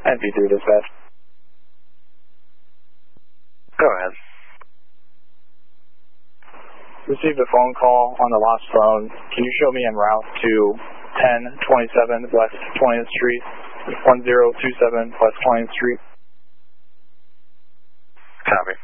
NP3 dispatch. Go ahead. Received a phone call on the lost phone. Can you show me en route to 1027 West 20th Street, 1027 West 20th Street? Copy.